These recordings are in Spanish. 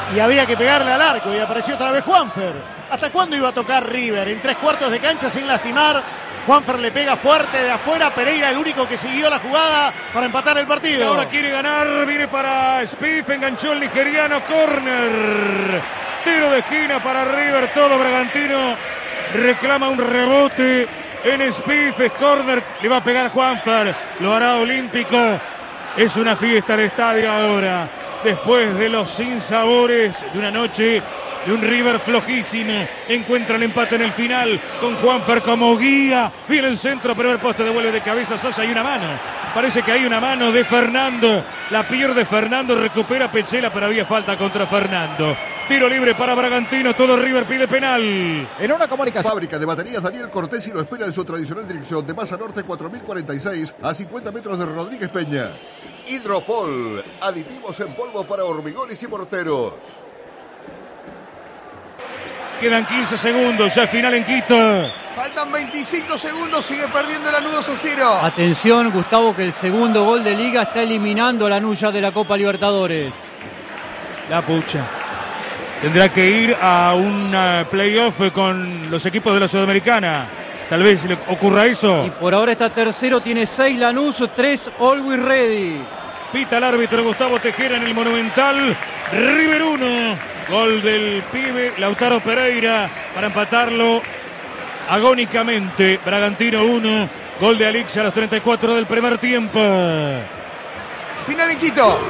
y había que pegarle al arco y apareció otra vez Juanfer. ¿Hasta cuándo iba a tocar River? En 3/4 de cancha sin lastimar. Juanfer le pega fuerte de afuera. Pereira el único que siguió la jugada para empatar el partido. Y ahora quiere ganar. Viene para Spieth. Enganchó el nigeriano. Córner. Tiro de esquina para River. Todo Bragantino reclama un rebote en Spieth. Es córner. Le va a pegar Juanfer. Lo hará olímpico. Es una fiesta el estadio ahora. Después de los sinsabores de una noche de un River flojísimo, encuentra el empate en el final con Juanfer como guía. Viene el centro, primer poste, devuelve de cabeza Sosa. Hay una mano. Parece que hay una mano de Fernando. La pierde Fernando, recupera Petzela, pero había falta contra Fernando. Tiro libre para Bragantino, todo River pide penal. En una comunicación. Fábrica de baterías Daniel Cortesi lo espera en su tradicional dirección de Maza Norte 4046 a 50 metros de Rodríguez Peña. Hidropol, aditivos en polvo para hormigones y morteros. Quedan 15 segundos, ya final en Quito. Faltan 25 segundos, sigue perdiendo Lanús 2-0. Atención, Gustavo, que el segundo gol de Liga está eliminando a Lanús ya de la Copa Libertadores. La pucha. Tendrá que ir a un playoff con los equipos de la Sudamericana. Tal vez le ocurra eso. Y por ahora está tercero, tiene 6 Lanús, 3 Always Ready. Pita el árbitro Gustavo Tejera en el Monumental. River 1. Gol del pibe Lautaro Pereira para empatarlo agónicamente. Bragantino 1. Gol de Alix a los 34 del primer tiempo. Final en Quito.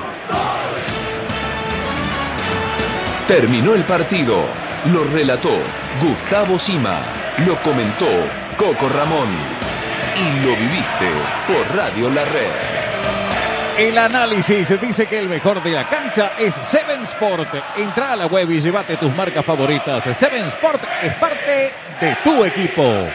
Terminó el partido. Lo relató Gustavo Sima. Lo comentó Coco Ramón. Y lo viviste por Radio La Red. El análisis dice que el mejor de la cancha es Seven Sport. Entra a la web y llévate tus marcas favoritas. Seven Sport es parte de tu equipo.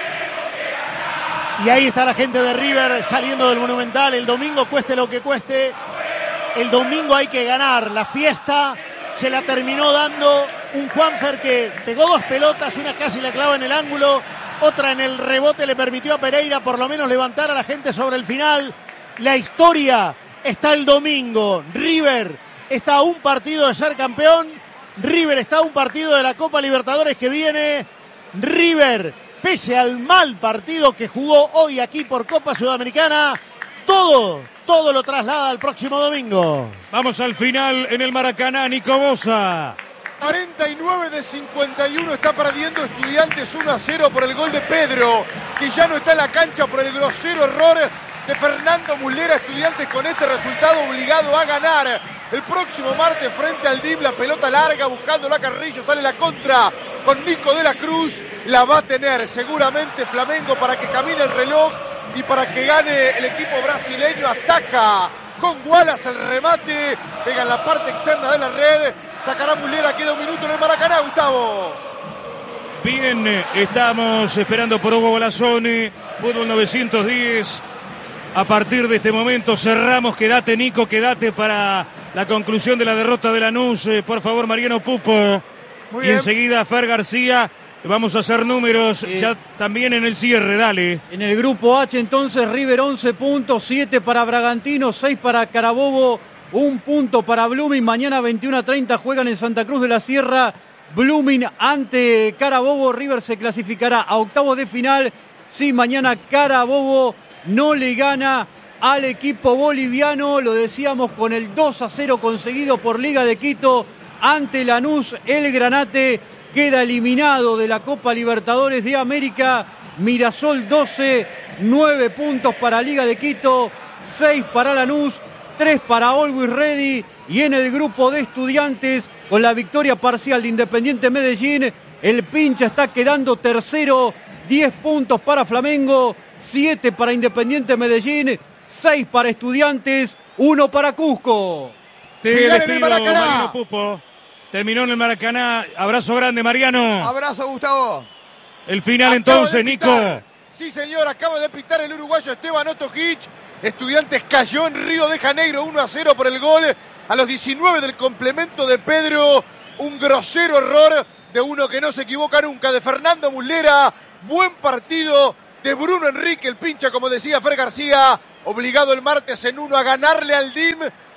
Y ahí está la gente de River saliendo del Monumental. El domingo, cueste lo que cueste, el domingo hay que ganar. La fiesta se la terminó dando un Juanfer que pegó 2 pelotas, una casi la clava en el ángulo, otra en el rebote le permitió a Pereira por lo menos levantar a la gente sobre el final. La historia está el domingo. River está a un partido de ser campeón. River está a un partido de la Copa Libertadores que viene. River, pese al mal partido que jugó hoy aquí por Copa Sudamericana, todo lo traslada al próximo domingo. Vamos al final en el Maracaná, Nico Bosa. 49 de 51 está perdiendo Estudiantes 1-0 por el gol de Pedro, que ya no está en la cancha por el grosero error de Fernando Muslera. Estudiantes con este resultado obligado a ganar el próximo martes frente al DIM. La pelota larga buscando la Carrillo, sale la contra con Nico de la Cruz. La va a tener seguramente Flamengo para que camine el reloj y para que gane el equipo brasileño. Ataca con Wallace el remate, pega en la parte externa de la red, sacará Muslera, queda un minuto en el Maracaná, Gustavo. Bien, estamos esperando por Hugo Balazzoni, Fútbol 910. A partir de este momento cerramos. Quédate, Nico, quédate para la conclusión de la derrota de Lanús. Por favor, Mariano Pupo. Muy y bien. enseguida Fer García. Vamos a hacer números ya también en el cierre, dale. En el grupo H entonces River 11 puntos, 7 para Bragantino, 6 para Carabobo, 1 punto para Blooming. Mañana 21:30 juegan en Santa Cruz de la Sierra. Blooming ante Carabobo. River se clasificará a octavos de final si mañana Carabobo no le gana al equipo boliviano. Lo decíamos con el 2-0 conseguido por Liga de Quito ante Lanús. El Granate queda eliminado de la Copa Libertadores de América. Mirasol 12, 9 puntos para Liga de Quito, 6 para Lanús, 3 para Always Ready. Y en el grupo de Estudiantes, con la victoria parcial de Independiente Medellín, el Pincha está quedando tercero, 10 puntos para Flamengo, 7 para Independiente Medellín, 6 para Estudiantes, 1 para Cusco. Te Final en el despido, Maracaná. Mariano Pupo. Terminó en el Maracaná. Abrazo grande, Mariano. Abrazo, Gustavo. El final Acaba entonces, de pitar. Nico. Sí, señor, acaba de pitar el uruguayo Esteban Otojic. Estudiantes cayó en Río de Janeiro 1-0 por el gol a los 19 del complemento de Pedro. Un grosero error de uno que no se equivoca nunca, de Fernando Muslera. Buen partido de Bruno Enrique, el Pincha, como decía Fer García. Obligado el martes en 1 a ganarle al DIM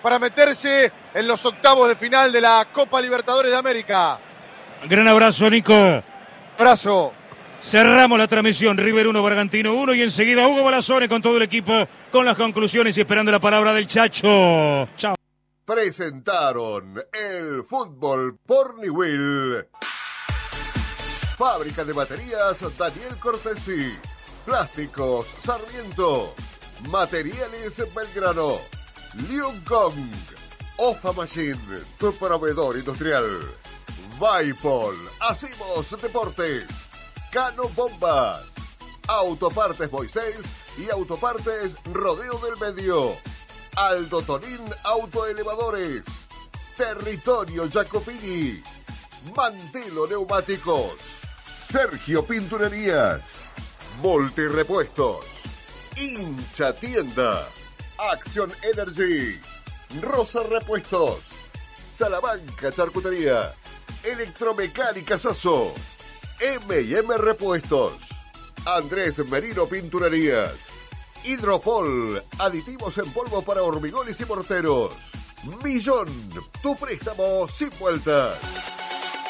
para meterse en los octavos de final de la Copa Libertadores de América. Gran abrazo, Nico. Abrazo. Cerramos la transmisión, River 1, Bragantino 1 y enseguida Hugo Balazone con todo el equipo con las conclusiones y esperando la palabra del Chacho. Chao. Presentaron el fútbol por Niwil. Fábrica de baterías Daniel Cortesi. Plásticos Sarmiento. Materiales Belgrano. Lion Kong. Ofa Machine, tu proveedor industrial. Vaipol. Hacemos deportes. Cano Bombas. Autopartes Moisés y Autopartes Rodeo del Medio. Aldo Tonín Autoelevadores. Territorio Jacopini. Mantelo Neumáticos. Sergio Pinturerías. Multirepuestos. Hincha Tienda. Acción Energy. Rosa Repuestos. Salamanca Charcutería. Electromecánica Sasso. M&M Repuestos. Andrés Merino Pinturerías. Hidropol, aditivos en polvo para hormigones y morteros. Millón, tu préstamo sin vueltas.